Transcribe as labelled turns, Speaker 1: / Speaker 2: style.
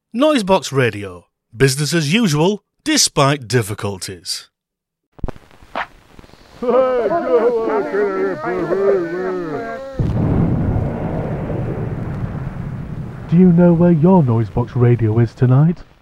Speaker 1: Noisebox Radio. Business as usual, despite difficulties.
Speaker 2: Do you know where your Noisebox Radio is tonight?